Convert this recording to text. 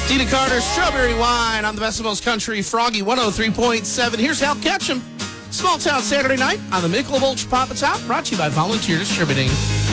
Tina Carter, Strawberry Wine on the Best of Most Country, Froggy 103.7. Here's Hal Ketchum. Small Town Saturday Night on the Michelob Ultra Pop Top, brought to you by Volunteer Distributing.